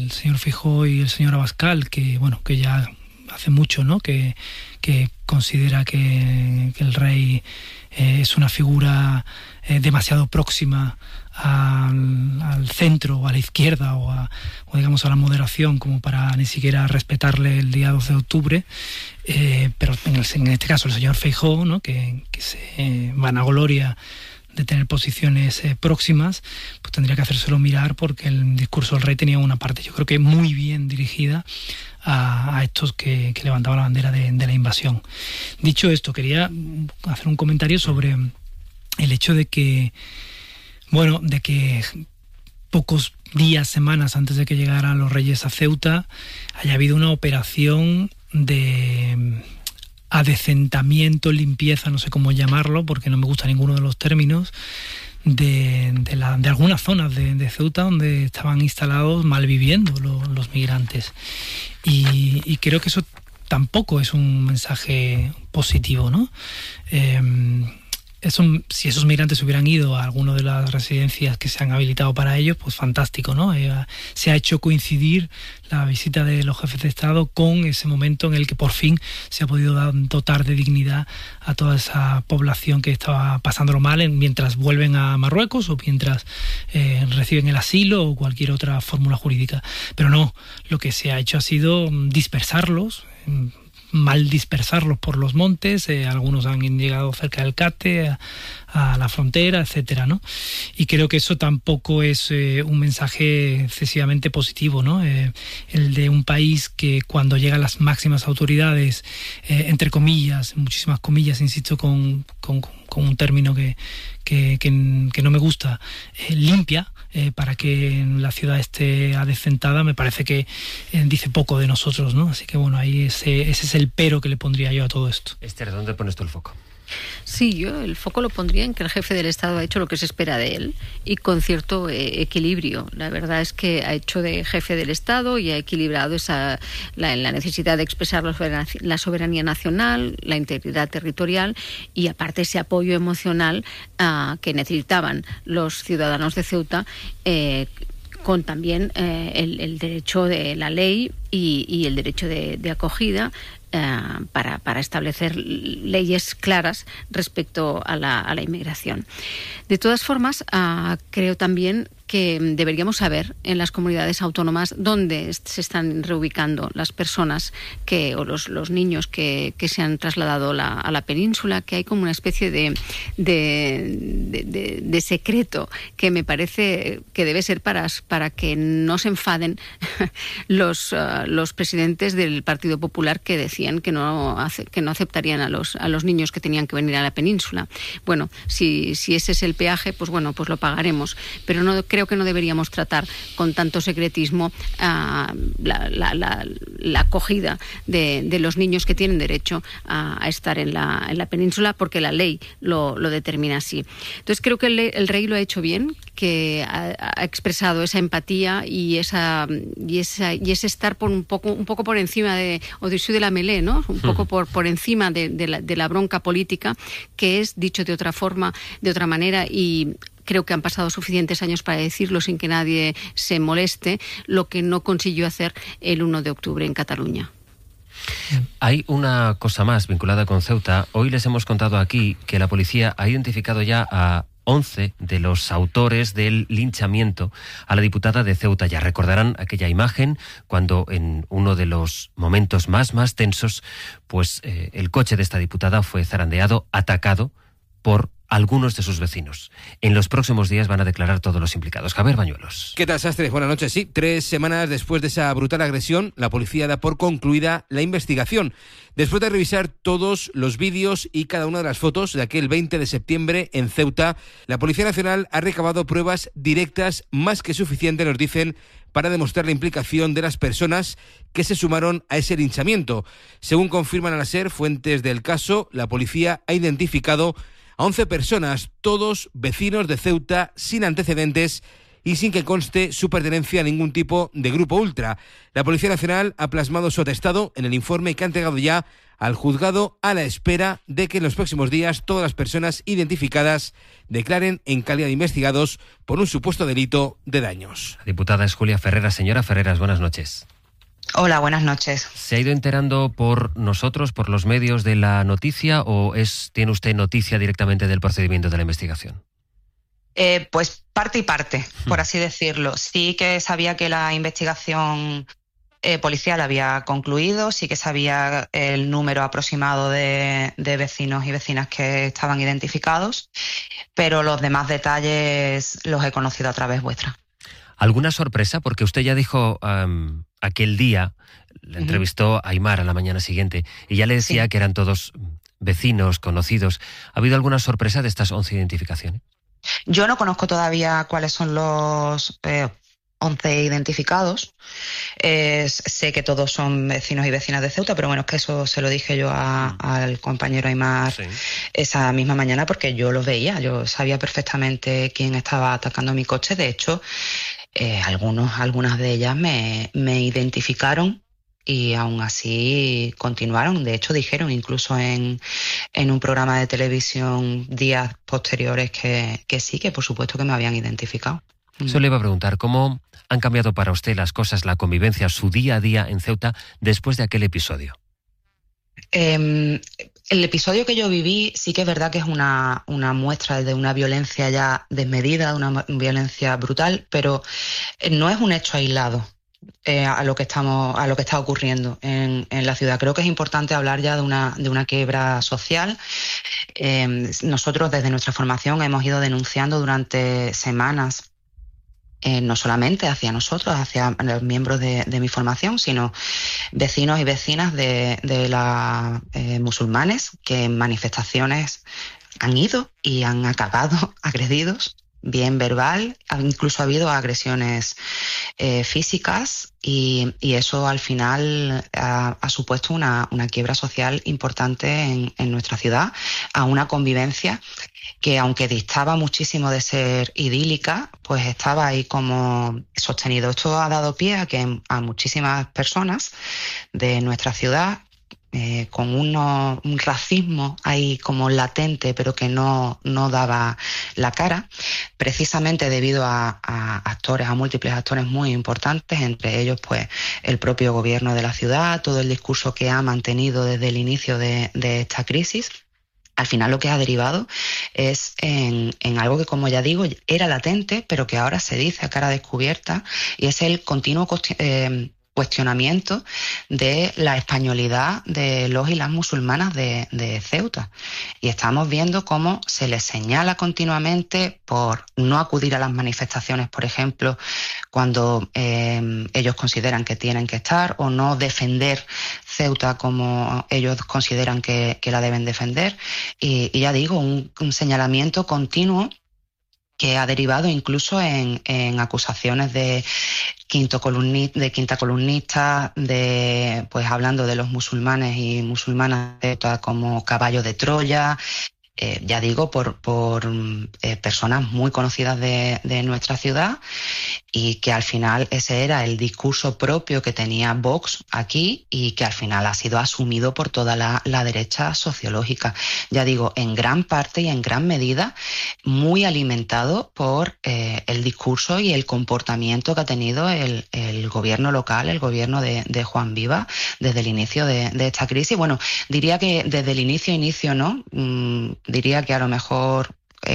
el señor Feijóo y el señor Abascal, que ya hace mucho, ¿no?, que considera que el rey es una figura demasiado próxima al centro o a la izquierda o digamos a la moderación como para ni siquiera respetarle el día 12 de octubre, pero en este caso el señor Feijóo, ¿no?, que se vanagloria de tener posiciones próximas, pues tendría que hacérselo mirar, porque el discurso del rey tenía una parte, yo creo que muy bien dirigida a estos que levantaban la bandera de la invasión. Dicho esto, quería hacer un comentario sobre el hecho de que pocos días, semanas antes de que llegaran los reyes a Ceuta, haya habido una operación de adecentamiento, limpieza, no sé cómo llamarlo, porque no me gusta ninguno de los términos, de algunas zonas de Ceuta donde estaban instalados malviviendo los migrantes. Y creo que eso tampoco es un mensaje positivo, ¿no? Si esos migrantes hubieran ido a alguna de las residencias que se han habilitado para ellos, pues fantástico, ¿no? Se ha hecho coincidir la visita de los jefes de Estado con ese momento en el que por fin se ha podido dotar de dignidad a toda esa población que estaba pasándolo mal mientras vuelven a Marruecos o mientras reciben el asilo o cualquier otra fórmula jurídica. Pero no, lo que se ha hecho ha sido dispersarlos, mal dispersarlos por los montes. Algunos han llegado cerca del Cate, a la frontera, etcétera, ¿no? Y creo que eso tampoco es un mensaje excesivamente positivo, ¿no? El de un país que cuando llegan las máximas autoridades, entre comillas, muchísimas comillas, insisto, con un término que no me gusta, limpia, para que la ciudad esté adecentada, me parece que dice poco de nosotros, ¿no? Así que bueno, ahí ese es el pero que le pondría yo a todo esto. Esther, ¿dónde pones tú el foco? Sí, yo el foco lo pondría en que el jefe del Estado ha hecho lo que se espera de él y con cierto equilibrio. La verdad es que ha hecho de jefe del Estado y ha equilibrado la necesidad de expresar la soberanía nacional, la integridad territorial y aparte ese apoyo emocional que necesitaban los ciudadanos de Ceuta, con también el derecho de la ley y el derecho de acogida, para establecer leyes claras respecto a la inmigración. De todas formas, creo también que deberíamos saber en las comunidades autónomas dónde se están reubicando las personas o los niños que se han trasladado a la península, que hay como una especie de secreto que me parece que debe ser para que no se enfaden los presidentes del Partido Popular, que decían que no aceptarían a los niños que tenían que venir a la península. Bueno, si ese es el peaje, pues bueno, pues lo pagaremos, pero creo que no deberíamos tratar con tanto secretismo la acogida de los niños que tienen derecho a estar en la península, porque la ley lo determina así. Entonces creo que el rey lo ha hecho bien, que ha expresado esa empatía y ese estar un poco por encima de au-dessus de la mêlée, ¿no? Un poco por encima de la bronca política, que es, dicho de otra manera, y creo que han pasado suficientes años para decirlo sin que nadie se moleste, lo que no consiguió hacer el 1 de octubre en Cataluña. Hay una cosa más vinculada con Ceuta. Hoy les hemos contado aquí que la policía ha identificado ya a 11 de los autores del linchamiento a la diputada de Ceuta. Ya recordarán aquella imagen cuando en uno de los momentos más tensos, pues el coche de esta diputada fue zarandeado, atacado por algunos de sus vecinos. En los próximos días van a declarar todos los implicados. Javier Bañuelos. ¿Qué tal, Sastres? Buenas noches. Sí, 3 semanas después de esa brutal agresión, la policía da por concluida la investigación. Después de revisar todos los vídeos y cada una de las fotos de aquel 20 de septiembre en Ceuta, la Policía Nacional ha recabado pruebas directas más que suficientes, nos dicen, para demostrar la implicación de las personas que se sumaron a ese linchamiento. Según confirman a la SER fuentes del caso, la policía ha identificado a 11 personas, todos vecinos de Ceuta sin antecedentes, y sin que conste su pertenencia a ningún tipo de grupo ultra. La Policía Nacional ha plasmado su atestado en el informe que ha entregado ya al juzgado, a la espera de que en los próximos días todas las personas identificadas declaren en calidad de investigados por un supuesto delito de daños. La diputada es Julia Ferreras. Señora Ferreras, buenas noches. Hola, buenas noches. ¿Se ha ido enterando por nosotros, por los medios, de la noticia o tiene usted noticia directamente del procedimiento de la investigación? Pues parte y parte, por así decirlo. Sí que sabía que la investigación policial había concluido, sí que sabía el número aproximado de vecinos y vecinas que estaban identificados, pero los demás detalles los he conocido a través vuestra. ¿Alguna sorpresa? Porque usted ya dijo aquel día, le entrevistó a Aimar a la mañana siguiente, y ya le decía que eran todos vecinos, conocidos. ¿Ha habido alguna sorpresa de estas 11 identificaciones? Yo no conozco todavía cuáles son los 11 identificados. Sé que todos son vecinos y vecinas de Ceuta, pero bueno, es que eso se lo dije yo al compañero Aimar esa misma mañana, porque yo los veía, yo sabía perfectamente quién estaba atacando mi coche. De hecho, algunas de ellas me identificaron y aún así continuaron. De hecho, dijeron incluso en un programa de televisión días posteriores que sí, que por supuesto que me habían identificado. Eso le iba a preguntar, ¿cómo han cambiado para usted las cosas, la convivencia, su día a día en Ceuta después de aquel episodio? El episodio que yo viví sí que es verdad que es una muestra de una violencia ya desmedida, de una violencia brutal, pero no es un hecho aislado a lo que está ocurriendo en la ciudad. Creo que es importante hablar ya de una quiebra social. Nosotros desde nuestra formación hemos ido denunciando durante semanas, no solamente hacia nosotros, hacia los miembros de mi formación, sino vecinos y vecinas de las musulmanes que en manifestaciones han ido y han acabado agredidos, bien verbal, incluso ha habido agresiones físicas, y eso al final ha supuesto una quiebra social importante en nuestra ciudad, a una convivencia que, aunque distaba muchísimo de ser idílica, pues estaba ahí como sostenido. Esto ha dado pie a que a muchísimas personas de nuestra ciudad, con un racismo ahí como latente, pero que no daba la cara, precisamente debido a múltiples actores muy importantes, entre ellos pues el propio gobierno de la ciudad, todo el discurso que ha mantenido desde el inicio de esta crisis. Al final lo que ha derivado es en algo que, como ya digo, era latente, pero que ahora se dice a cara descubierta, y es el continuo cuestionamiento de la españolidad de los y las musulmanas de Ceuta. Y estamos viendo cómo se les señala continuamente por no acudir a las manifestaciones, por ejemplo, cuando ellos consideran que tienen que estar, o no defender Ceuta como ellos consideran que la deben defender. Y ya digo, un señalamiento continuo que ha derivado incluso en acusaciones de quinta columnista, pues hablando de los musulmanes y musulmanas de Ceuta como caballo de Troya. Ya digo, por personas muy conocidas de nuestra ciudad, y que al final ese era el discurso propio que tenía Vox aquí, y que al final ha sido asumido por toda la derecha sociológica. Ya digo, en gran parte y en gran medida muy alimentado por el discurso y el comportamiento que ha tenido el gobierno local, el gobierno de Juan Viva, desde el inicio de esta crisis. Bueno, diría que desde el inicio no, diría que a lo mejor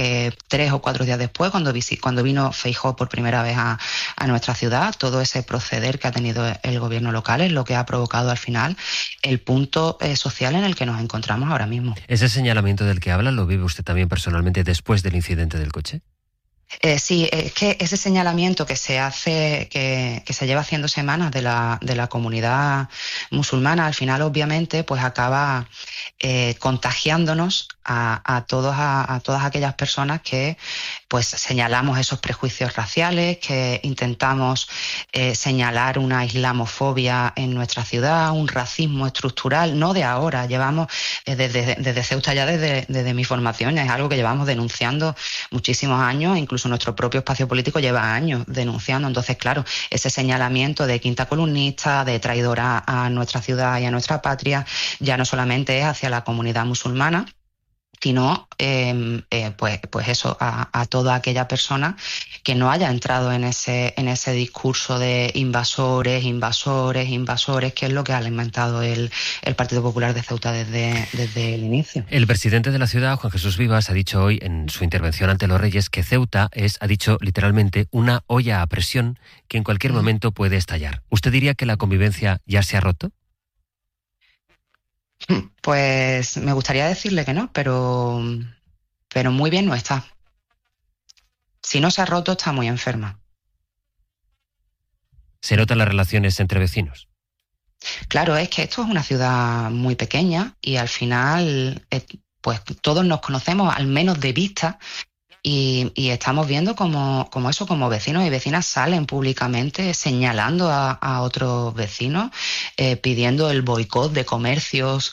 3 o 4 días después, cuando vino Feijóo por primera vez a nuestra ciudad, todo ese proceder que ha tenido el gobierno local es lo que ha provocado al final el punto social en el que nos encontramos ahora mismo. ¿Ese señalamiento del que habla lo vive usted también personalmente después del incidente del coche? Sí, es que ese señalamiento que se hace, que se lleva haciendo semanas de la comunidad musulmana, al final obviamente pues acaba contagiándonos a todas aquellas personas que pues señalamos esos prejuicios raciales, que intentamos señalar una islamofobia en nuestra ciudad, un racismo estructural, no de ahora, llevamos desde Ceuta ya desde mi formación, es algo que llevamos denunciando muchísimos años, incluso nuestro propio espacio político lleva años denunciando. Entonces, claro, ese señalamiento de quinta columnista, de traidora a nuestra ciudad y a nuestra patria, ya no solamente es hacia la comunidad musulmana, sino pues eso, a toda aquella persona que no haya entrado en ese discurso de invasores, que es lo que ha alimentado el Partido Popular de Ceuta desde el inicio. El presidente de la ciudad, Juan Jesús Vivas, ha dicho hoy en su intervención ante los Reyes que Ceuta es, ha dicho literalmente, una olla a presión que en cualquier momento puede estallar. ¿Usted diría que la convivencia ya se ha roto? Pues me gustaría decirle que no, pero muy bien no está. Si no se ha roto, está muy enferma. ¿Se notan las relaciones entre vecinos? Claro, es que esto es una ciudad muy pequeña y al final pues todos nos conocemos, al menos de vista, y estamos viendo como vecinos y vecinas salen públicamente señalando a otros vecinos, pidiendo el boicot de comercios,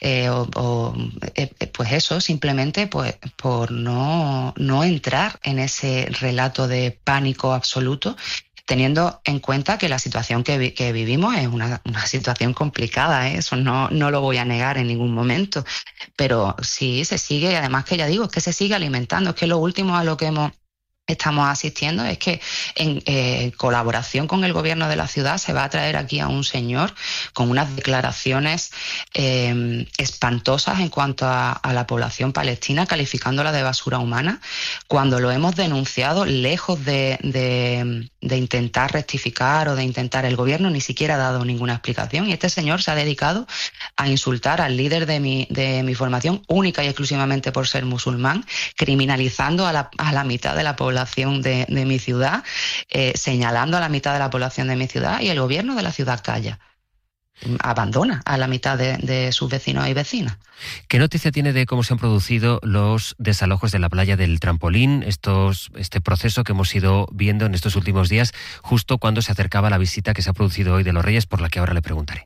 pues eso, simplemente pues por no entrar en ese relato de pánico absoluto, teniendo en cuenta que la situación que vivimos es una situación complicada, ¿eh? Eso no lo voy a negar en ningún momento, pero sí se sigue, además que ya digo, es que se sigue alimentando, es que lo último a lo que estamos asistiendo es que en colaboración con el gobierno de la ciudad se va a traer aquí a un señor con unas declaraciones espantosas en cuanto a la población palestina, calificándola de basura humana, cuando lo hemos denunciado, lejos de intentar rectificar o de intentar, el gobierno ni siquiera ha dado ninguna explicación, y este señor se ha dedicado a insultar al líder de mi formación única y exclusivamente por ser musulmán, criminalizando a la mitad de la población de mi ciudad, señalando a la mitad de la población de mi ciudad, y el gobierno de la ciudad calla. Abandona a la mitad de sus vecinos y vecinas. ¿Qué noticia tiene de cómo se han producido los desalojos de la playa del Trampolín? Este proceso que hemos ido viendo en estos últimos días, justo cuando se acercaba la visita que se ha producido hoy de los Reyes, por la que ahora le preguntaré.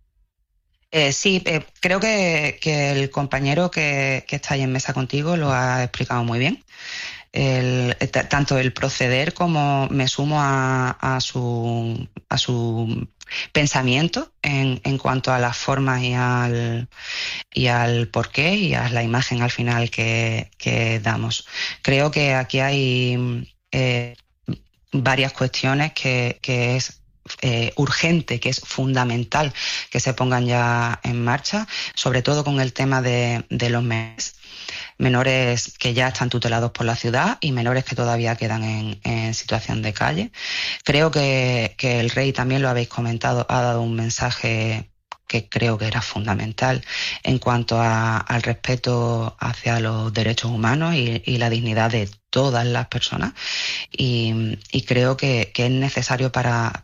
Sí, creo que el compañero que está ahí en mesa contigo lo ha explicado muy bien. Tanto el proceder como me sumo a su pensamiento en cuanto a las formas y al porqué y a la imagen al final que damos. Creo que aquí hay varias cuestiones que es urgente, que es fundamental que se pongan ya en marcha, sobre todo con el tema de los menores que ya están tutelados por la ciudad y menores que todavía quedan en situación de calle. Creo que el rey, también lo habéis comentado, ha dado un mensaje que creo que era fundamental en cuanto al respeto hacia los derechos humanos y la dignidad de todas las personas, y creo que es necesario para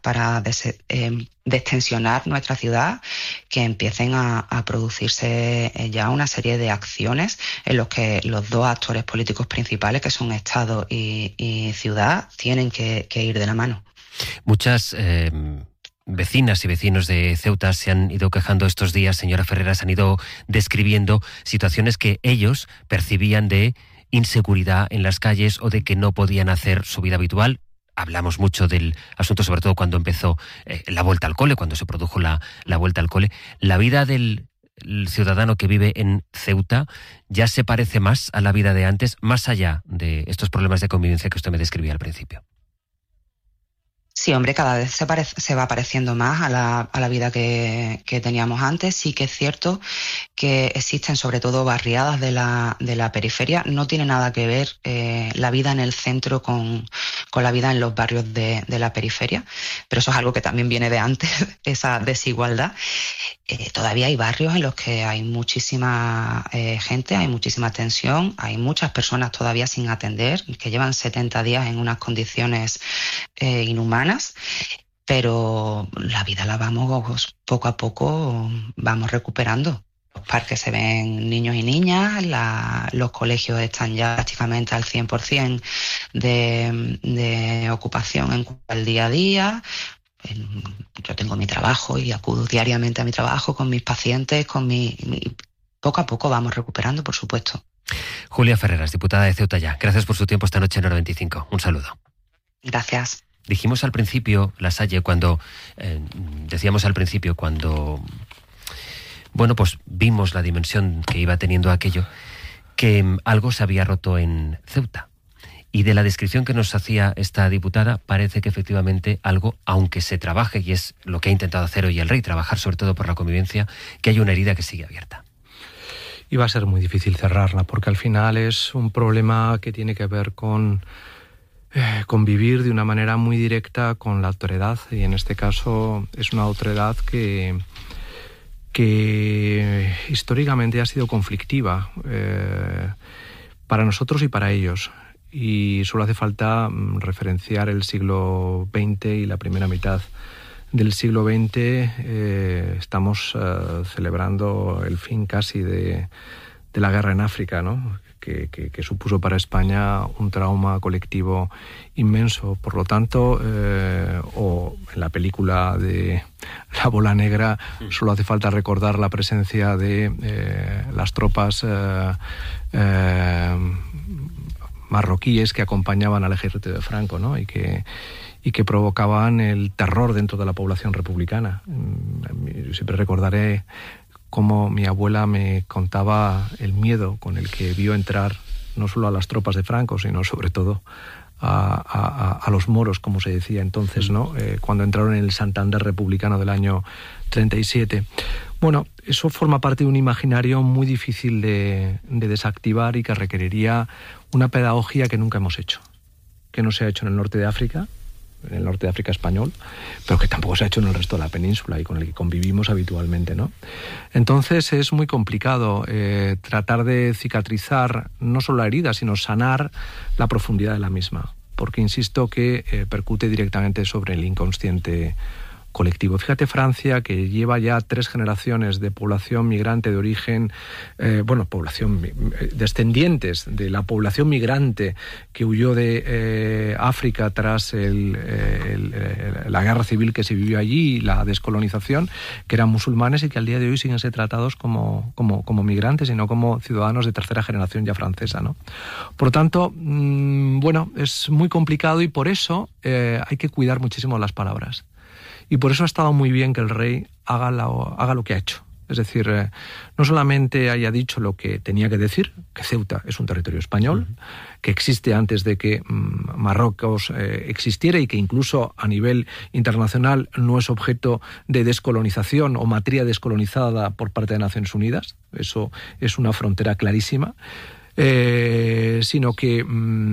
destensionar nuestra ciudad que empiecen a producirse ya una serie de acciones en los que los dos actores políticos principales, que son Estado y ciudad, tienen que ir de la mano. Muchas vecinas y vecinos de Ceuta se han ido quejando estos días, señora Ferreras, han ido describiendo situaciones que ellos percibían de inseguridad en las calles o de que no podían hacer su vida habitual. Hablamos mucho del asunto, sobre todo cuando empezó la vuelta al cole, cuando se produjo la vuelta al cole. La vida del ciudadano que vive en Ceuta ya se parece más a la vida de antes, más allá de estos problemas de convivencia que usted me describía al principio. Sí, hombre, cada vez se va pareciendo más a la vida que teníamos antes. Sí que es cierto que existen sobre todo barriadas de la periferia. No tiene nada que ver la vida en el centro con la vida en los barrios de la periferia, pero eso es algo que también viene de antes, esa desigualdad. Todavía hay barrios en los que hay muchísima gente, hay muchísima tensión, hay muchas personas todavía sin atender, que llevan 70 días en unas condiciones inhumanas, pero la vida la vamos poco a poco, vamos recuperando. parques se ven niños y niñas, los colegios están ya prácticamente al 100% de ocupación en cuanto al día a día. Yo tengo mi trabajo y acudo diariamente a mi trabajo con mis pacientes, poco a poco vamos recuperando, por supuesto. Julia Ferreras, diputada de Ceuta ya. Gracias por su tiempo esta noche en Hora 25. Un saludo. Gracias. Dijimos al principio, Lasalle, pues vimos la dimensión que iba teniendo aquello, que algo se había roto en Ceuta. Y de la descripción que nos hacía esta diputada, parece que efectivamente algo, aunque se trabaje, y es lo que ha intentado hacer hoy el rey, trabajar sobre todo por la convivencia, que hay una herida que sigue abierta. Y va a ser muy difícil cerrarla, porque al final es un problema que tiene que ver con convivir de una manera muy directa con la autoridad, y en este caso es una autoridad que históricamente ha sido conflictiva para nosotros y para ellos. Y solo hace falta referenciar el siglo XX y la primera mitad del siglo XX. Estamos celebrando el fin casi de la guerra en África, ¿no? Que supuso para España un trauma colectivo inmenso. Por lo tanto, o en la película de La bola negra, solo hace falta recordar la presencia de las tropas marroquíes que acompañaban al ejército de Franco, ¿no? y que provocaban el terror dentro de la población republicana. Yo siempre recordaré cómo mi abuela me contaba el miedo con el que vio entrar no solo a las tropas de Franco, sino sobre todo a los moros, como se decía entonces, ¿no? Cuando entraron en el Santander republicano del año 37. Bueno, eso forma parte de un imaginario muy difícil de desactivar y que requeriría una pedagogía que nunca hemos hecho, que no se ha hecho en el norte de África, en el norte de África español, pero que tampoco se ha hecho en el resto de la península y con el que convivimos habitualmente, ¿no? Entonces es muy complicado tratar de cicatrizar no solo la herida, sino sanar la profundidad de la misma, porque insisto que percute directamente sobre el inconsciente colectivo. Fíjate Francia, que lleva ya 3 generaciones de población migrante de origen, descendientes de la población migrante que huyó de África tras la guerra civil que se vivió allí y la descolonización, que eran musulmanes y que al día de hoy siguen siendo tratados como migrantes y no como ciudadanos de tercera generación ya francesa, ¿no? Por lo tanto, es muy complicado y por eso hay que cuidar muchísimo las palabras. Y por eso ha estado muy bien que el rey haga lo que ha hecho. Es decir, no solamente haya dicho lo que tenía que decir, que Ceuta es un territorio español, que existe antes de que Marruecos existiera y que incluso a nivel internacional no es objeto de descolonización o materia descolonizada por parte de Naciones Unidas. Eso es una frontera clarísima. Sino que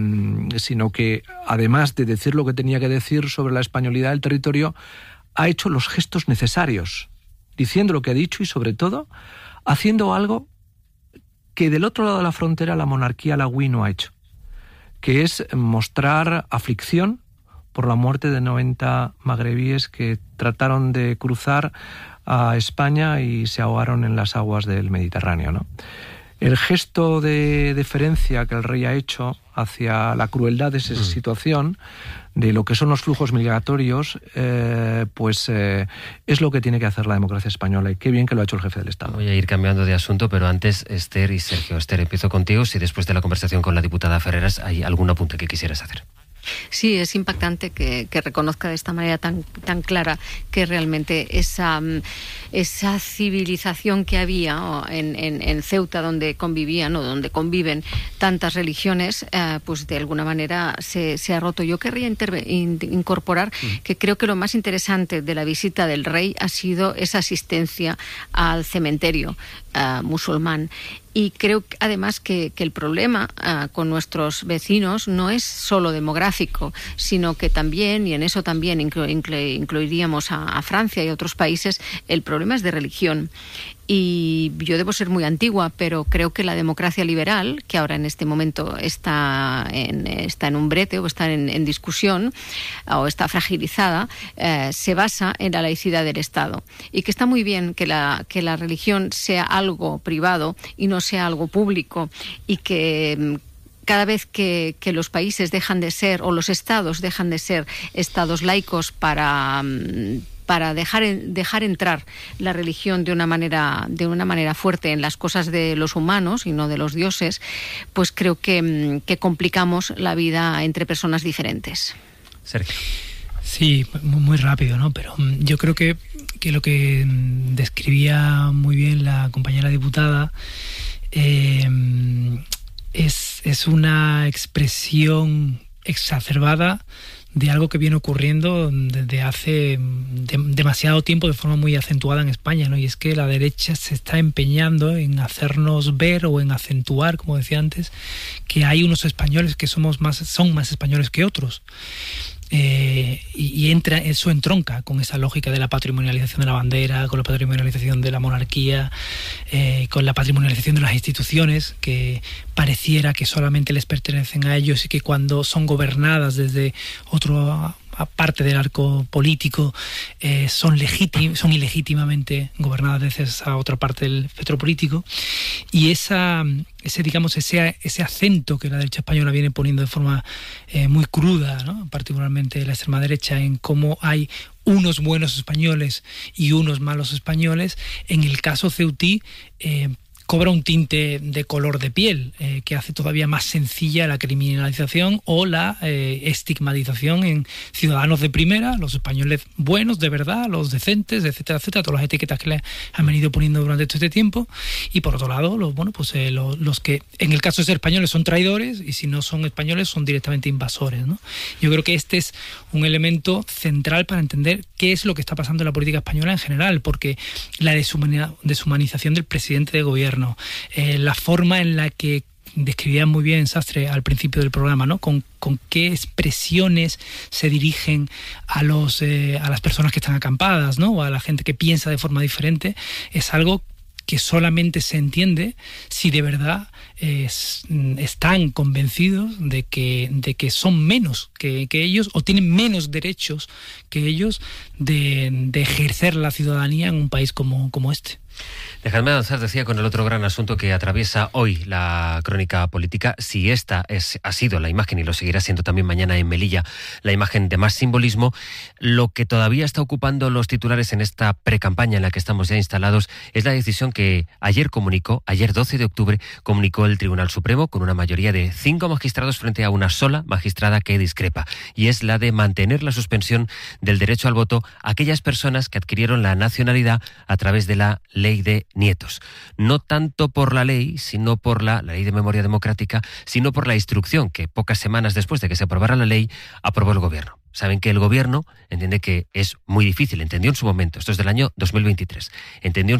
además de decir lo que tenía que decir sobre la españolidad del territorio, ha hecho los gestos necesarios, diciendo lo que ha dicho y sobre todo haciendo algo que del otro lado de la frontera la monarquía alauí no ha hecho, que es mostrar aflicción por la muerte de 90 magrebíes que trataron de cruzar a España y se ahogaron en las aguas del Mediterráneo, ¿no? El gesto de deferencia que el rey ha hecho hacia la crueldad de esa situación, de lo que son los flujos migratorios, es lo que tiene que hacer la democracia española, y qué bien que lo ha hecho el jefe del Estado. Voy a ir cambiando de asunto, pero antes, Esther y Sergio. Esther, empiezo contigo, si después de la conversación con la diputada Ferreras hay algún apunte que quisieras hacer. Sí, es impactante que reconozca de esta manera tan clara que realmente esa civilización que había en Ceuta, donde convivían o donde conviven tantas religiones, pues de alguna manera se ha roto. Yo querría incorporar que creo que lo más interesante de la visita del rey ha sido esa asistencia al cementerio musulmán. Y creo además que el problema con nuestros vecinos no es solo demográfico, sino que también, y en eso también incluiríamos a Francia y otros países, el problema es de religión. Y yo debo ser muy antigua, pero creo que la democracia liberal, que ahora en este momento está en un brete o está en discusión o está fragilizada, se basa en la laicidad del Estado. Y que está muy bien que la religión sea algo privado y no sea algo público, y que cada vez que los países dejan de ser, o los estados dejan de ser estados laicos para dejar entrar la religión de una manera fuerte en las cosas de los humanos y no de los dioses, pues creo que complicamos la vida entre personas diferentes. Sergio. Sí, muy rápido, ¿no? Pero yo creo que lo que describía muy bien la compañera diputada es una expresión exacerbada de algo que viene ocurriendo desde hace demasiado tiempo de forma muy acentuada en España, ¿no? Y es que la derecha se está empeñando en hacernos ver o en acentuar, como decía antes, que hay unos españoles que son más españoles que otros. Y eso entronca con esa lógica de la patrimonialización de la bandera, con la patrimonialización de la monarquía, con la patrimonialización de las instituciones, que pareciera que solamente les pertenecen a ellos y que cuando son gobernadas desde otra parte del arco político son ilegítimamente gobernadas desde esa otra parte del espectro político. Y ese acento que la derecha española viene poniendo de forma muy cruda, ¿no? Particularmente la extrema derecha, en cómo hay unos buenos españoles y unos malos españoles, en el caso ceutí cobra un tinte de color de piel que hace todavía más sencilla la criminalización o la estigmatización en ciudadanos de primera, los españoles buenos de verdad, los decentes, etcétera, etcétera, todas las etiquetas que le han venido poniendo durante todo este tiempo. Y por otro lado, los que en el caso de ser españoles son traidores, y si no son españoles son directamente invasores, ¿no? Yo creo que este es un elemento central para entender qué es lo que está pasando en la política española en general, porque la deshumanización del presidente de gobierno, la forma en la que describía muy bien Sastre al principio del programa, ¿no? Con qué expresiones se dirigen a las personas que están acampadas, ¿no? O a la gente que piensa de forma diferente, es algo que solamente se entiende si de verdad están convencidos de que son menos que ellos, o tienen menos derechos que ellos de ejercer la ciudadanía en un país como este. Dejadme avanzar, decía, con el otro gran asunto que atraviesa hoy la crónica política. Si esta ha sido la imagen, y lo seguirá siendo también mañana en Melilla, la imagen de más simbolismo, lo que todavía está ocupando los titulares en esta precampaña en la que estamos ya instalados es la decisión que ayer 12 de octubre, comunicó el Tribunal Supremo con una mayoría de 5 magistrados frente a una sola magistrada que discrepa, y es la de mantener la suspensión del derecho al voto a aquellas personas que adquirieron la nacionalidad a través de la ley de nietos. No tanto por la ley, sino por la ley de memoria democrática, sino por la instrucción que pocas semanas después de que se aprobara la ley, aprobó el gobierno. Saben que el gobierno entiende que es muy difícil, entendió en su momento, esto es del año 2022, entendió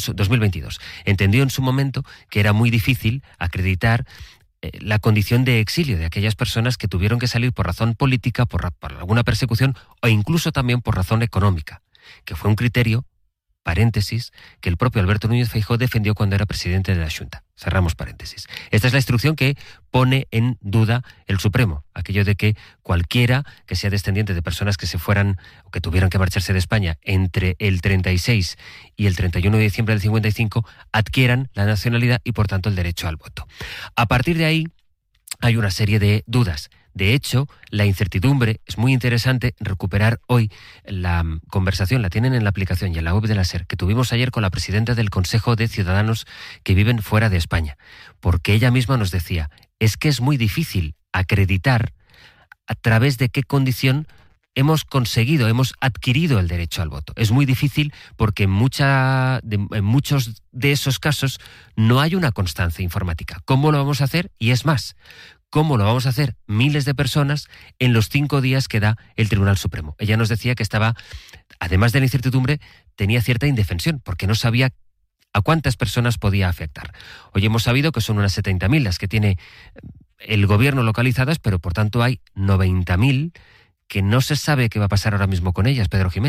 en su momento que era muy difícil acreditar la condición de exilio de aquellas personas que tuvieron que salir por razón política, por alguna persecución, o incluso también por razón económica, que fue un criterio, paréntesis, que el propio Alberto Núñez Feijóo defendió cuando era presidente de la Xunta. Cerramos paréntesis. Esta es la instrucción que pone en duda el Supremo, aquello de que cualquiera que sea descendiente de personas que se fueran o que tuvieran que marcharse de España entre el 36 y el 31 de diciembre del 55 adquieran la nacionalidad y por tanto el derecho al voto. A partir de ahí hay una serie de dudas. De hecho, la incertidumbre, es muy interesante recuperar hoy la conversación, la tienen en la aplicación y en la web de la SER, que tuvimos ayer con la presidenta del Consejo de Ciudadanos que viven fuera de España, porque ella misma nos decía, es que es muy difícil acreditar a través de qué condición hemos adquirido el derecho al voto. Es muy difícil porque en muchos de esos casos no hay una constancia informática. ¿Cómo lo vamos a hacer? Y es más, ¿cómo lo vamos a hacer miles de personas en los 5 días que da el Tribunal Supremo? Ella nos decía que estaba, además de la incertidumbre, tenía cierta indefensión, porque no sabía a cuántas personas podía afectar. Hoy hemos sabido que son unas 70.000 las que tiene el gobierno localizadas, pero por tanto hay 90.000 que no se sabe qué va a pasar ahora mismo con ellas, Pedro Jiménez.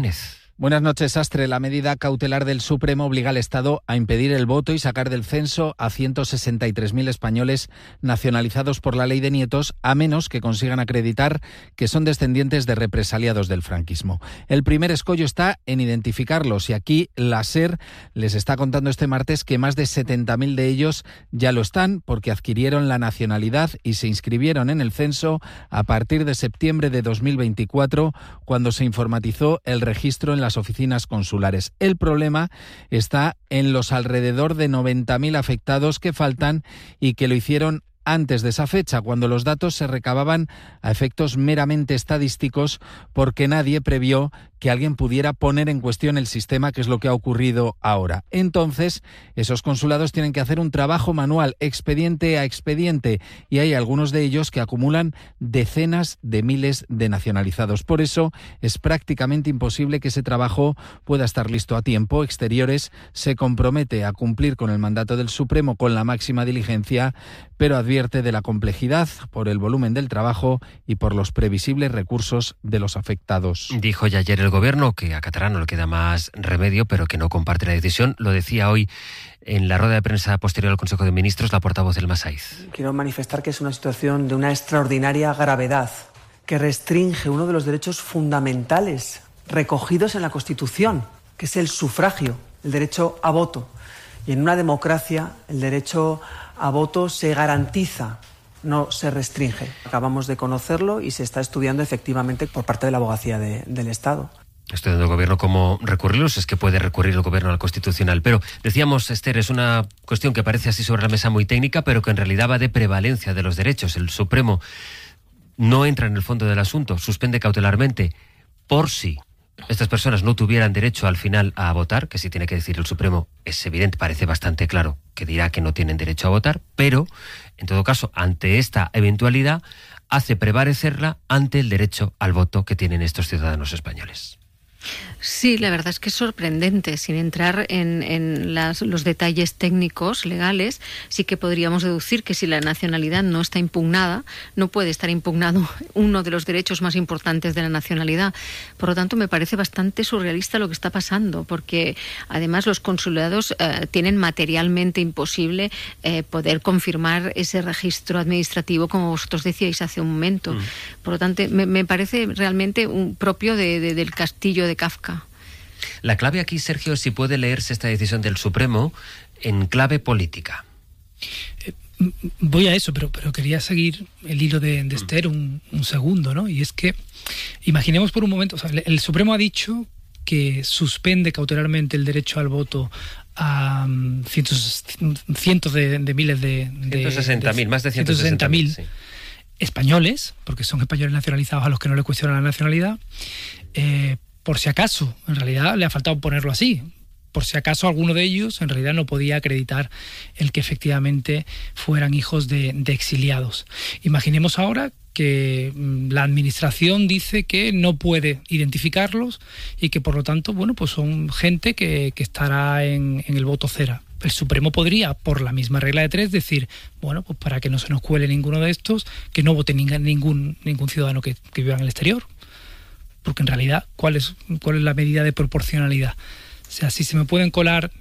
Buenas noches, Astre. La medida cautelar del Supremo obliga al Estado a impedir el voto y sacar del censo a 163.000 españoles nacionalizados por la ley de nietos, a menos que consigan acreditar que son descendientes de represaliados del franquismo. El primer escollo está en identificarlos y aquí la SER les está contando este martes que más de 70.000 de ellos ya lo están porque adquirieron la nacionalidad y se inscribieron en el censo a partir de septiembre de 2024, cuando se informatizó el registro en las oficinas consulares. El problema está en los alrededor de 90.000 afectados que faltan y que lo hicieron antes de esa fecha, cuando los datos se recababan a efectos meramente estadísticos, porque nadie previó que alguien pudiera poner en cuestión el sistema, que es lo que ha ocurrido ahora. Entonces, esos consulados tienen que hacer un trabajo manual, expediente a expediente, y hay algunos de ellos que acumulan decenas de miles de nacionalizados. Por eso, es prácticamente imposible que ese trabajo pueda estar listo a tiempo. Exteriores se compromete a cumplir con el mandato del Supremo con la máxima diligencia, pero advierte de la complejidad por el volumen del trabajo y por los previsibles recursos de los afectados. Dijo ya ayer el Gobierno que a Catarán no le queda más remedio, pero que no comparte la decisión. Lo decía hoy en la rueda de prensa posterior al Consejo de Ministros la portavoz del Masaiz. Quiero manifestar que es una situación de una extraordinaria gravedad que restringe uno de los derechos fundamentales recogidos en la Constitución, que es el sufragio, el derecho a voto. Y en una democracia el derecho a voto se garantiza, no se restringe. Acabamos de conocerlo y se está estudiando efectivamente por parte de la Abogacía del Estado. Estudiando el Gobierno cómo recurrirlos, es que puede recurrir el Gobierno al Constitucional. Pero decíamos, Esther, es una cuestión que parece así sobre la mesa muy técnica, pero que en realidad va de prevalencia de los derechos. El Supremo no entra en el fondo del asunto, suspende cautelarmente por si estas personas no tuvieran derecho al final a votar, que sí tiene que decir el Supremo, es evidente, parece bastante claro que dirá que no tienen derecho a votar, pero en todo caso, ante esta eventualidad, hace prevalecerla ante el derecho al voto que tienen estos ciudadanos españoles. Sí, la verdad es que es sorprendente. Sin entrar en los detalles técnicos, legales, sí que podríamos deducir que si la nacionalidad no está impugnada, no puede estar impugnado uno de los derechos más importantes de la nacionalidad. Por lo tanto, me parece bastante surrealista lo que está pasando, porque además los consulados tienen materialmente imposible poder confirmar ese registro administrativo, como vosotros decíais hace un momento. Por lo tanto, me parece realmente un propio del castillo de Kafka. La clave aquí, Sergio, es si puede leerse esta decisión del Supremo en clave política. Voy a eso, pero quería seguir el hilo de Esther un segundo, ¿no? Y es que, imaginemos por un momento, o sea, el Supremo ha dicho que suspende cautelarmente el derecho al voto a cientos de miles de 160.000, más de 160.000 sí. Españoles, porque son españoles nacionalizados a los que no le cuestionan la nacionalidad, por si acaso, en realidad le ha faltado ponerlo así, por si acaso alguno de ellos en realidad no podía acreditar el que efectivamente fueran hijos de exiliados. Imaginemos ahora que la administración dice que no puede identificarlos y que por lo tanto, bueno, pues son gente que estará en el voto cera. El Supremo podría, por la misma regla de tres, decir, bueno, pues para que no se nos cuele ninguno de estos, que no vote ningún ciudadano que viva en el exterior. Porque en realidad, ¿cuál es la medida de proporcionalidad? O sea, si se me pueden colar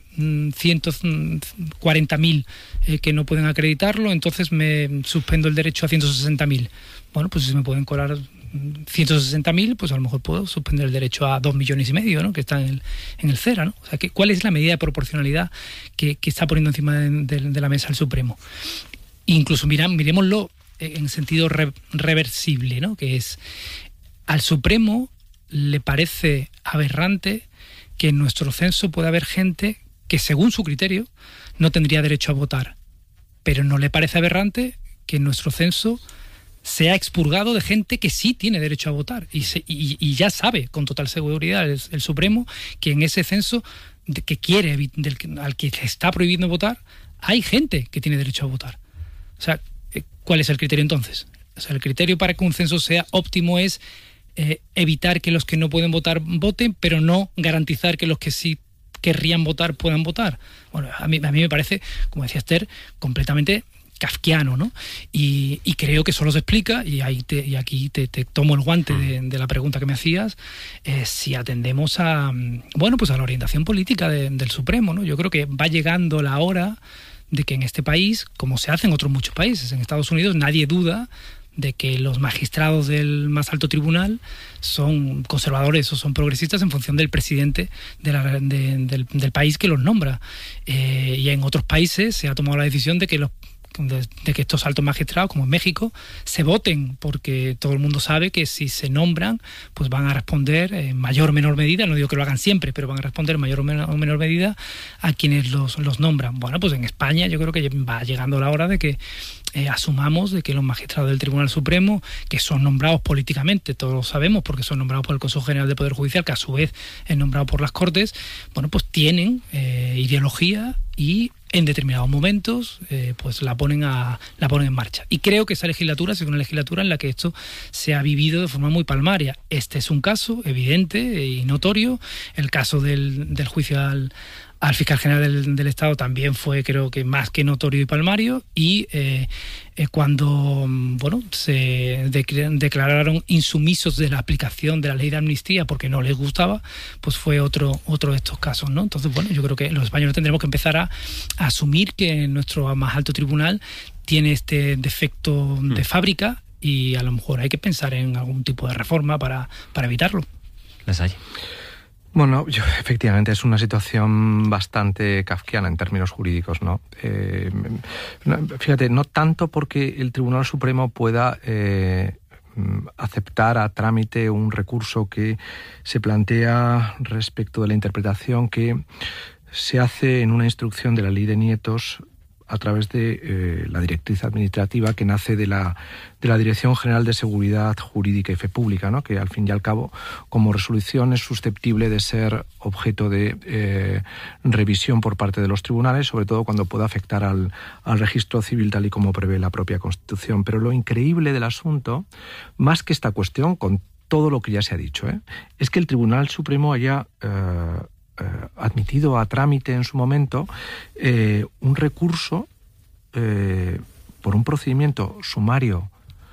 140.000 que no pueden acreditarlo, entonces me suspendo el derecho a 160.000. Bueno, pues si se me pueden colar 160.000, pues a lo mejor puedo suspender el derecho a 2,5 millones, ¿no?, que están en el CERA, ¿no? O sea, ¿cuál es la medida de proporcionalidad que está poniendo encima de la mesa el Supremo? Incluso miremoslo en sentido reversible, ¿no?, que es, al Supremo le parece aberrante que en nuestro censo pueda haber gente que, según su criterio, no tendría derecho a votar. Pero no le parece aberrante que en nuestro censo sea expurgado de gente que sí tiene derecho a votar. Y ya sabe con total seguridad el Supremo que en ese censo que quiere, al que se está prohibiendo votar, hay gente que tiene derecho a votar. O sea, ¿cuál es el criterio entonces? O sea, el criterio para que un censo sea óptimo es evitar que los que no pueden votar voten, pero no garantizar que los que sí querrían votar puedan votar. Bueno, a mí me parece, como decía Esther, completamente kafkiano, ¿no? Y creo que solo se explica, y aquí te tomo el guante de la pregunta que me hacías, si atendemos a la orientación política del Supremo, ¿no? Yo creo que va llegando la hora de que en este país, como se hace en otros muchos países, en Estados Unidos, nadie duda de que los magistrados del más alto tribunal son conservadores o son progresistas en función del presidente del país que los nombra. Y en otros países se ha tomado la decisión de que estos altos magistrados, como en México, se voten, porque todo el mundo sabe que si se nombran, pues van a responder en mayor o menor medida, no digo que lo hagan siempre, pero van a responder en mayor o menor medida a quienes los nombran. Bueno, pues en España yo creo que va llegando la hora de que asumamos de que los magistrados del Tribunal Supremo, que son nombrados políticamente, todos lo sabemos, porque son nombrados por el Consejo General del Poder Judicial, que a su vez es nombrado por las Cortes, bueno, pues tienen ideología y en determinados momentos pues la ponen en marcha. Y creo que esa legislatura es una legislatura en la que esto se ha vivido de forma muy palmaria. Este es un caso evidente y notorio. El caso del juicio al fiscal general del Estado también fue, creo que más que notorio y palmario, y cuando se declararon insumisos de la aplicación de la ley de amnistía porque no les gustaba, pues fue otro de estos casos, ¿no? Entonces, bueno, yo creo que los españoles tendremos que empezar a asumir que nuestro más alto tribunal tiene este defecto de fábrica, y a lo mejor hay que pensar en algún tipo de reforma para evitarlo. Las hay. Bueno, efectivamente es una situación bastante kafkiana en términos jurídicos, ¿no? Fíjate, no tanto porque el Tribunal Supremo pueda aceptar a trámite un recurso que se plantea respecto de la interpretación que se hace en una instrucción de la Ley de Nietos a través de la directriz administrativa que nace de la Dirección General de Seguridad Jurídica y Fe Pública, ¿no? Que al fin y al cabo, como resolución, es susceptible de ser objeto de revisión por parte de los tribunales, sobre todo cuando pueda afectar al registro civil tal y como prevé la propia Constitución. Pero lo increíble del asunto, más que esta cuestión, con todo lo que ya se ha dicho, es que el Tribunal Supremo haya admitido a trámite en su momento un recurso por un procedimiento sumario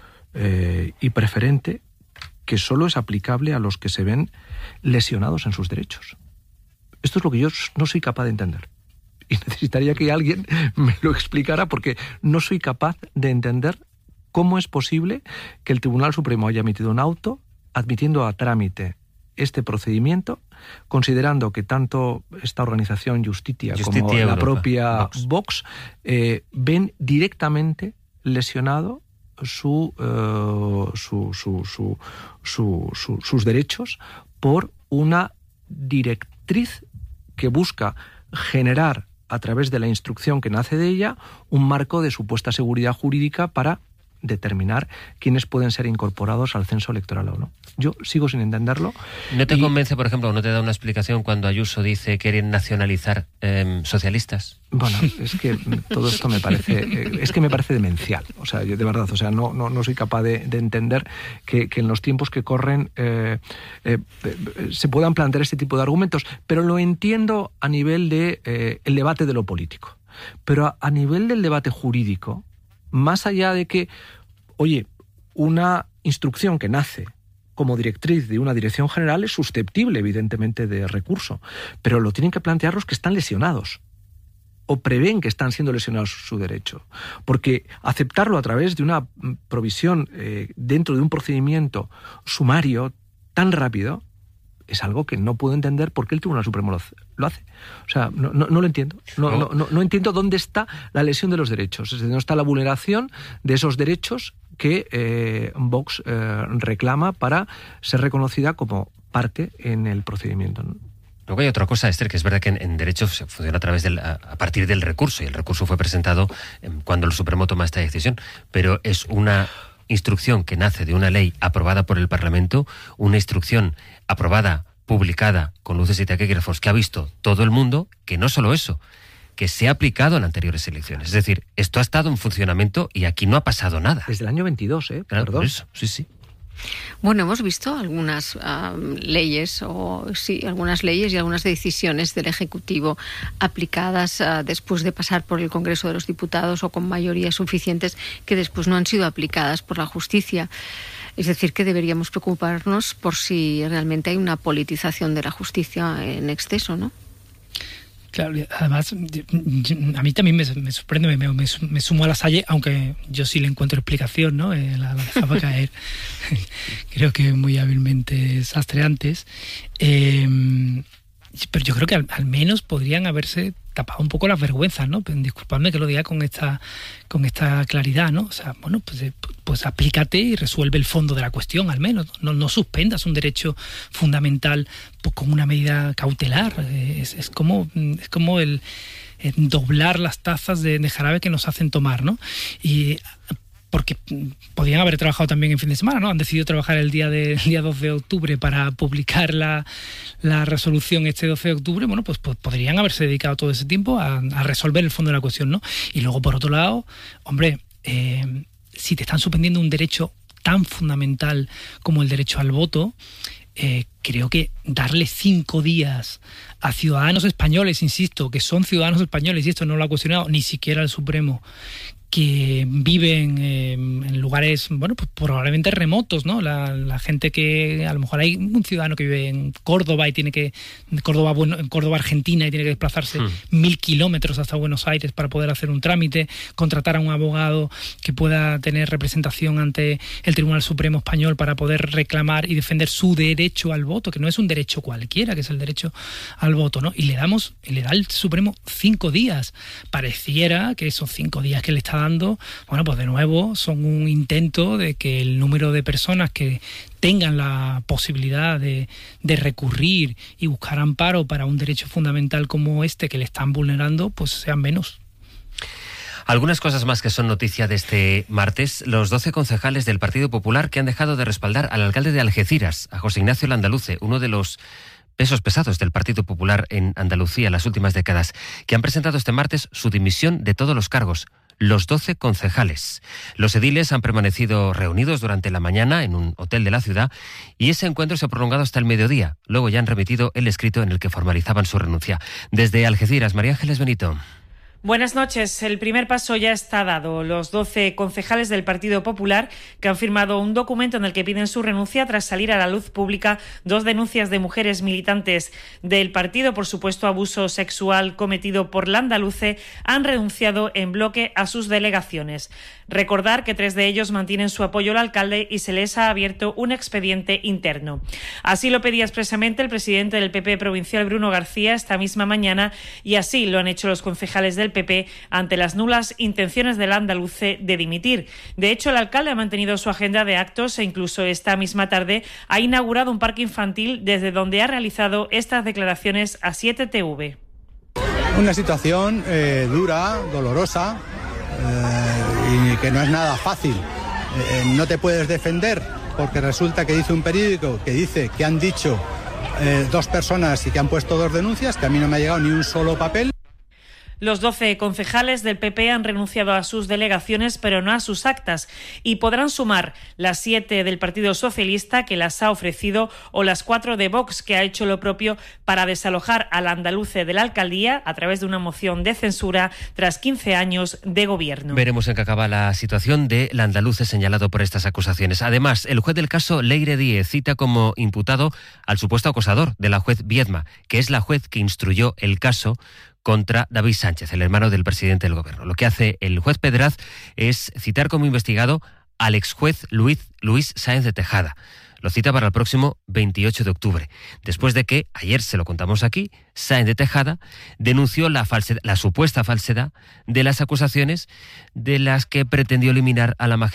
y preferente que solo es aplicable a los que se ven lesionados en sus derechos. Esto es lo que yo no soy capaz de entender. Y necesitaría que alguien me lo explicara, porque no soy capaz de entender cómo es posible que el Tribunal Supremo haya emitido un auto admitiendo a trámite este procedimiento, considerando que tanto esta organización Justitia como la propia Vox ven directamente lesionado sus derechos por una directriz que busca generar, a través de la instrucción que nace de ella, un marco de supuesta seguridad jurídica para determinar quiénes pueden ser incorporados al censo electoral o no. Yo sigo sin entenderlo. ¿No te convence, por ejemplo, no te da una explicación cuando Ayuso dice que quieren nacionalizar socialistas? Bueno, es que todo esto me parece demencial. O sea, yo de verdad, no soy capaz de entender que en los tiempos que corren se puedan plantear este tipo de argumentos, pero lo entiendo a nivel de el debate de lo político. Pero a nivel del debate jurídico, más allá de que, una instrucción que nace como directriz de una dirección general es susceptible, evidentemente, de recurso, pero lo tienen que plantear los que están lesionados o prevén que están siendo lesionados su derecho. Porque aceptarlo a través de una provisión dentro de un procedimiento sumario tan rápido es algo que no puedo entender por qué el Tribunal Supremo lo hace. O sea, no lo entiendo. No entiendo dónde está la lesión de los derechos, es decir, dónde está la vulneración de esos derechos que Vox reclama para ser reconocida como parte en el procedimiento, ¿no? Luego hay otra cosa, Esther, que es verdad que en derecho se funciona a partir del recurso, y el recurso fue presentado cuando el Supremo toma esta decisión, pero es una instrucción que nace de una ley aprobada por el Parlamento, una instrucción aprobada, publicada, con luces y taquígrafos, que ha visto todo el mundo, que no solo eso, que se ha aplicado en anteriores elecciones. Es decir, esto ha estado en funcionamiento y aquí no ha pasado nada. Desde el año 22, Claro, por eso, sí. Bueno, hemos visto algunas leyes y algunas decisiones del Ejecutivo aplicadas después de pasar por el Congreso de los Diputados o con mayorías suficientes, que después no han sido aplicadas por la justicia. Es decir, que deberíamos preocuparnos por si realmente hay una politización de la justicia en exceso, ¿no? Claro, además, a mí también me sorprende, me sumo a la Salle, aunque yo sí le encuentro explicación, ¿no? La dejaba caer, creo que muy hábilmente Sastre antes. Pero yo creo que al menos podrían haberse tapado un poco las vergüenzas, ¿no? Disculpadme que lo diga con esta claridad, ¿no? O sea, bueno, pues aplícate y resuelve el fondo de la cuestión, al menos. No suspendas un derecho fundamental pues, con una medida cautelar. Es como el doblar las tazas de jarabe que nos hacen tomar, ¿no? Y porque podían haber trabajado también en fin de semana, ¿no? Han decidido trabajar el día 2 de octubre para publicar la resolución este 12 de octubre. Bueno, pues podrían haberse dedicado todo ese tiempo a resolver el fondo de la cuestión, ¿no? Y luego, por otro lado, hombre, si te están suspendiendo un derecho tan fundamental como el derecho al voto, creo que darle 5 días a ciudadanos españoles, insisto, que son ciudadanos españoles, y esto no lo ha cuestionado ni siquiera el Supremo, que viven en lugares, bueno, pues probablemente remotos, ¿no? La gente que, a lo mejor hay un ciudadano que vive en Córdoba en Córdoba, Argentina, y tiene que desplazarse 1000 kilómetros hasta Buenos Aires para poder hacer un trámite, contratar a un abogado que pueda tener representación ante el Tribunal Supremo Español para poder reclamar y defender su derecho al voto, que no es un derecho cualquiera, que es el derecho al voto, ¿no? Y le da el Supremo 5 días. Pareciera que esos 5 días que le está dando, bueno, pues de nuevo son un intento de que el número de personas que tengan la posibilidad de recurrir y buscar amparo para un derecho fundamental como este que le están vulnerando, pues sean menos. Algunas cosas más que son noticia de este martes. Los 12 concejales del Partido Popular que han dejado de respaldar al alcalde de Algeciras, a José Ignacio Landaluce, uno de los pesos pesados del Partido Popular en Andalucía en las últimas décadas, que han presentado este martes su dimisión de todos los cargos. Los 12 concejales. Los ediles han permanecido reunidos durante la mañana en un hotel de la ciudad y ese encuentro se ha prolongado hasta el mediodía. Luego ya han remitido el escrito en el que formalizaban su renuncia. Desde Algeciras, María Ángeles Benito. Buenas noches. El primer paso ya está dado. Los 12 concejales del Partido Popular que han firmado un documento en el que piden su renuncia tras salir a la luz pública 2 denuncias de mujeres militantes del partido por supuesto abuso sexual cometido por Landaluce, han renunciado en bloque a sus delegaciones. Recordar que 3 de ellos mantienen su apoyo al alcalde y se les ha abierto un expediente interno. Así lo pedía expresamente el presidente del PP provincial, Bruno García, esta misma mañana, y así lo han hecho los concejales del PP ante las nulas intenciones del Landaluce de dimitir. De hecho, el alcalde ha mantenido su agenda de actos e incluso esta misma tarde ha inaugurado un parque infantil desde donde ha realizado estas declaraciones a 7TV. Una situación dura, dolorosa y que no es nada fácil. No te puedes defender porque resulta que dice un periódico que dice que han dicho 2 personas y que han puesto 2 denuncias, que a mí no me ha llegado ni un solo papel. Los 12 concejales del PP han renunciado a sus delegaciones, pero no a sus actas, y podrán sumar las 7 del Partido Socialista, que las ha ofrecido, o las 4 de Vox, que ha hecho lo propio para desalojar al Landaluce de la alcaldía a través de una moción de censura tras 15 años de gobierno. Veremos en qué acaba la situación de Landaluce señalado por estas acusaciones. Además, el juez del caso Leire Díez cita como imputado al supuesto acosador de la juez Viedma, que es la juez que instruyó el caso contra David Sánchez, el hermano del presidente del gobierno. Lo que hace el juez Pedraz es citar como investigado al exjuez Luis Sáenz de Tejada. Lo cita para el próximo 28 de octubre, después de que, ayer se lo contamos aquí, Sáenz de Tejada denunció la supuesta falsedad de las acusaciones de las que pretendió eliminar a la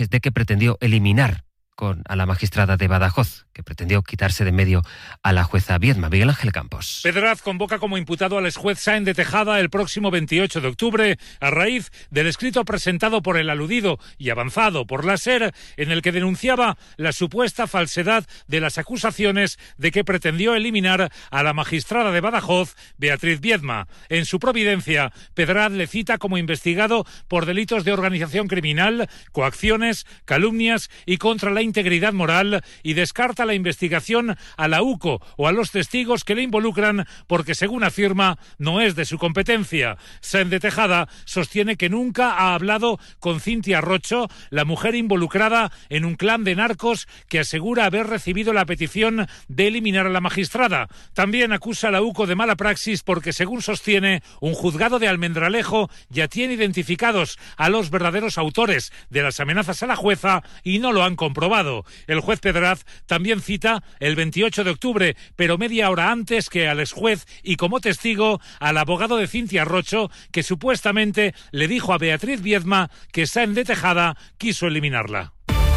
magistrada de Badajoz, que pretendió quitarse de medio a la jueza Viedma. Miguel Ángel Campos. Pedraz convoca como imputado al exjuez Sáenz de Tejada el próximo 28 de octubre a raíz del escrito presentado por el aludido y avanzado por la SER, en el que denunciaba la supuesta falsedad de las acusaciones de que pretendió eliminar a la magistrada de Badajoz, Beatriz Viedma. En su providencia, Pedraz le cita como investigado por delitos de organización criminal, coacciones, calumnias y contra la la integridad moral y descarta la investigación a la UCO o a los testigos que le involucran porque, según afirma, no es de su competencia. Sáenz de Tejada sostiene que nunca ha hablado con Cintia Rocho, la mujer involucrada en un clan de narcos que asegura haber recibido la petición de eliminar a la magistrada. También acusa a la UCO de mala praxis porque, según sostiene, un juzgado de Almendralejo ya tiene identificados a los verdaderos autores de las amenazas a la jueza y no lo han comprobado. El juez Pedraz también cita el 28 de octubre, pero media hora antes, que al exjuez y como testigo al abogado de Cintia Rocho, que supuestamente le dijo a Beatriz Viedma que Sáenz de Tejada quiso eliminarla.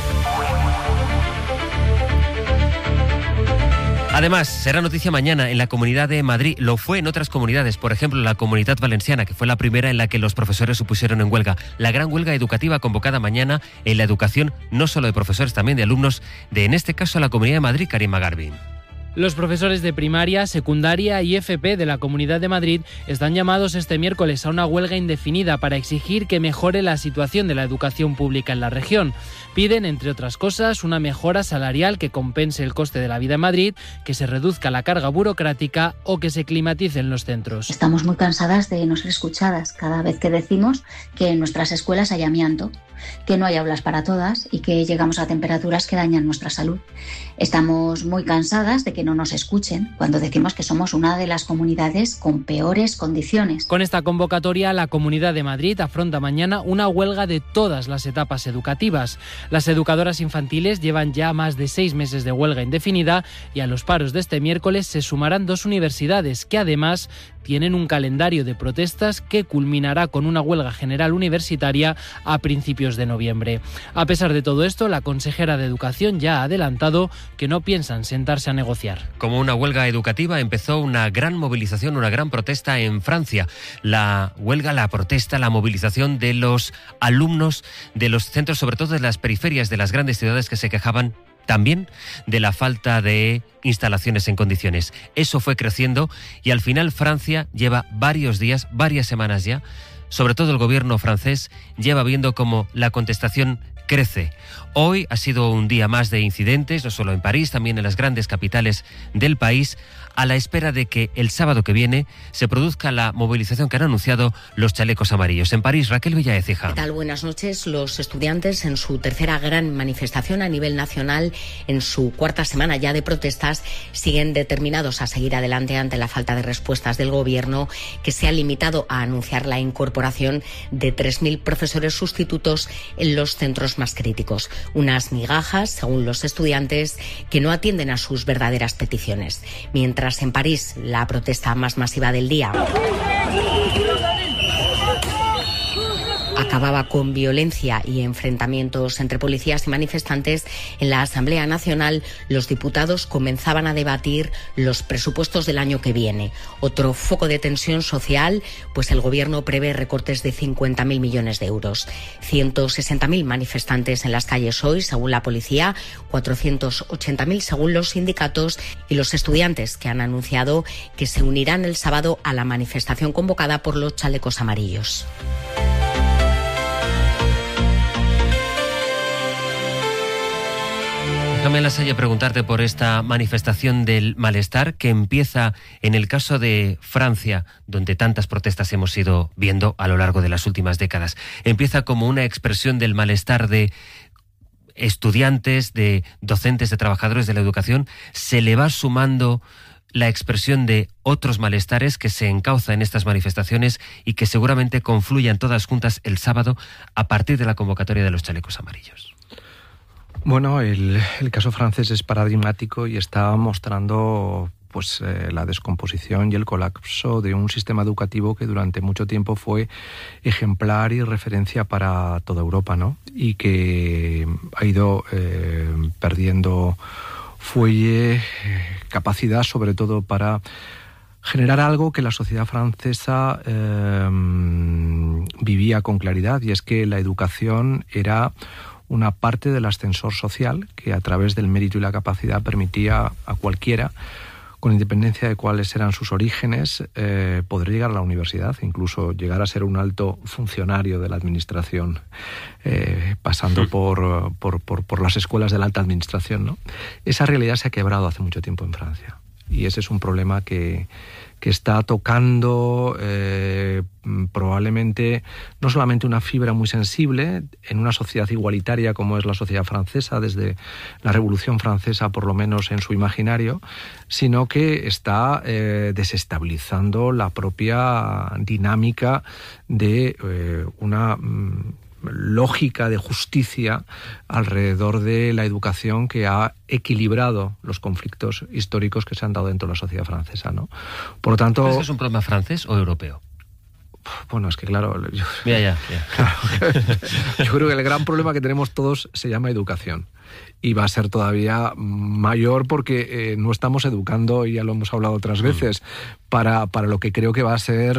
Además, será noticia mañana en la Comunidad de Madrid. Lo fue en otras comunidades, por ejemplo, la Comunidad Valenciana, que fue la primera en la que los profesores se pusieron en huelga. La gran huelga educativa convocada mañana en la educación, no solo de profesores, también de alumnos, de, en este caso, la Comunidad de Madrid, Karima Garvin. Los profesores de primaria, secundaria y FP de la Comunidad de Madrid están llamados este miércoles a una huelga indefinida para exigir que mejore la situación de la educación pública en la región. Piden, entre otras cosas, una mejora salarial que compense el coste de la vida en Madrid, que se reduzca la carga burocrática o que se climaticen los centros. Estamos muy cansadas de no ser escuchadas cada vez que decimos que en nuestras escuelas hay amianto, que no hay aulas para todas y que llegamos a temperaturas que dañan nuestra salud. Estamos muy cansadas de que no nos escuchen cuando decimos que somos una de las comunidades con peores condiciones. Con esta convocatoria, la Comunidad de Madrid afronta mañana una huelga de todas las etapas educativas. Las educadoras infantiles llevan ya más de 6 meses de huelga indefinida y a los paros de este miércoles se sumarán 2 universidades que además tienen un calendario de protestas que culminará con una huelga general universitaria a principios de noviembre. A pesar de todo esto, la consejera de Educación ya ha adelantado que no piensan sentarse a negociar. Como una huelga educativa, empezó una gran movilización, una gran protesta en Francia. La huelga, la protesta, la movilización de los alumnos de los centros, sobre todo de las periferias de las grandes ciudades, que se quejaban también de la falta de instalaciones en condiciones. Eso fue creciendo y al final Francia lleva varios días, varias semanas ya, sobre todo el gobierno francés, lleva viendo cómo la contestación crece. Hoy ha sido un día más de incidentes, no solo en París, también en las grandes capitales del país, a la espera de que el sábado que viene se produzca la movilización que han anunciado los chalecos amarillos. En París, Raquel Villaécija. ¿Qué tal? Buenas noches. Los estudiantes, en su tercera gran manifestación a nivel nacional, en su cuarta semana ya de protestas, siguen determinados a seguir adelante ante la falta de respuestas del gobierno, que se ha limitado a anunciar la incorporación de 3.000 profesores sustitutos en los centros más críticos. Unas migajas, según los estudiantes, que no atienden a sus verdaderas peticiones. Mientras en París, la protesta más masiva del día acababa con violencia y enfrentamientos entre policías y manifestantes, en la Asamblea Nacional los diputados comenzaban a debatir los presupuestos del año que viene. Otro foco de tensión social, pues el gobierno prevé recortes de 50.000 millones de euros. 160.000 manifestantes en las calles hoy, según la policía, 480.000 según los sindicatos y los estudiantes, que han anunciado que se unirán el sábado a la manifestación convocada por los chalecos amarillos. Déjame, Lasalle, preguntarte por esta manifestación del malestar que empieza en el caso de Francia, donde tantas protestas hemos ido viendo a lo largo de las últimas décadas. Empieza como una expresión del malestar de estudiantes, de docentes, de trabajadores de la educación. Se le va sumando la expresión de otros malestares que se encauza en estas manifestaciones y que seguramente confluyan todas juntas el sábado a partir de la convocatoria de los chalecos amarillos. Bueno, el caso francés es paradigmático y está mostrando la descomposición y el colapso de un sistema educativo que durante mucho tiempo fue ejemplar y referencia para toda Europa, ¿no? Y que ha ido perdiendo fuelle, capacidad sobre todo para generar algo que la sociedad francesa vivía con claridad, y es que la educación era una parte del ascensor social que a través del mérito y la capacidad permitía a cualquiera con independencia de cuáles eran sus orígenes, poder llegar a la universidad, incluso llegar a ser un alto funcionario de la administración, pasando por las escuelas de la alta administración, ¿no? Esa realidad se ha quebrado hace mucho tiempo en Francia. Y ese es un problema que está tocando probablemente no solamente una fibra muy sensible en una sociedad igualitaria como es la sociedad francesa, desde la Revolución Francesa por lo menos en su imaginario, sino que está desestabilizando la propia dinámica de una lógica de justicia alrededor de la educación que ha equilibrado los conflictos históricos que se han dado dentro de la sociedad francesa, ¿no? Por lo tanto... ¿Es un problema francés o europeo? Bueno, es que claro... Ya. Claro, yo creo que el gran problema que tenemos todos se llama educación. Y va a ser todavía mayor porque no estamos educando, y ya lo hemos hablado otras veces, para lo que creo que va a ser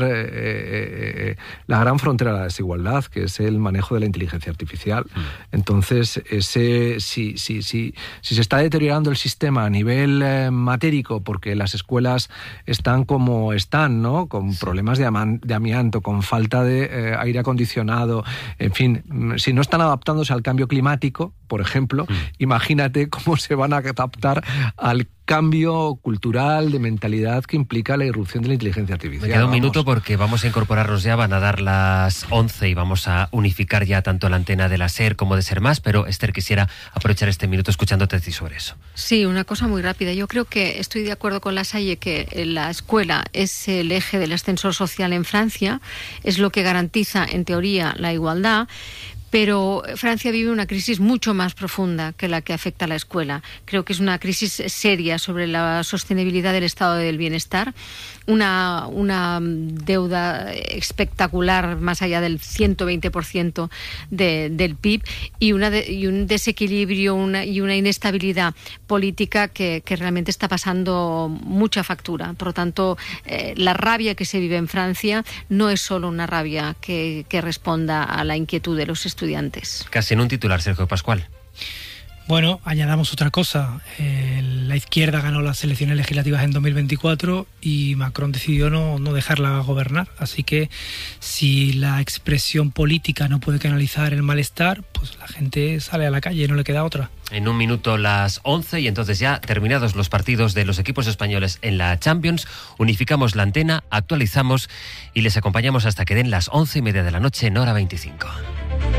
la gran frontera de la desigualdad, que es el manejo de la inteligencia artificial. Entonces, si se está deteriorando el sistema a nivel matérico, porque las escuelas están como están, ¿no? Con problemas de amianto, con falta de aire acondicionado, en fin, si no están adaptándose al cambio climático, por ejemplo, imagínate cómo se van a adaptar al cambio cultural, de mentalidad que implica la irrupción de la inteligencia artificial. Me queda un minuto porque vamos a incorporarnos ya, van a dar las 11 y vamos a unificar ya tanto la antena de la SER como de SER+, pero Esther, quisiera aprovechar este minuto escuchándote a ti sobre eso. Sí, una cosa muy rápida. Yo creo que estoy de acuerdo con Lasalle que la escuela es el eje del ascensor social en Francia, es lo que garantiza en teoría la igualdad. Pero Francia vive una crisis mucho más profunda que la que afecta a la escuela. Creo que es una crisis seria sobre la sostenibilidad del estado del bienestar, una deuda espectacular más allá del 120% del PIB y un desequilibrio y una inestabilidad política que realmente está pasando mucha factura. Por lo tanto, la rabia que se vive en Francia no es solo una rabia que responda a la inquietud de los estudiantes. Casi en un titular, Sergio Pascual. Bueno, añadamos otra cosa. La izquierda ganó las elecciones legislativas en 2024 y Macron decidió no dejarla gobernar. Así que si la expresión política no puede canalizar el malestar, pues la gente sale a la calle, no le queda otra. En un minuto las 11 y entonces ya terminados los partidos de los equipos españoles en la Champions, unificamos la antena, actualizamos y les acompañamos hasta que den las 11:30 de la noche en hora 25.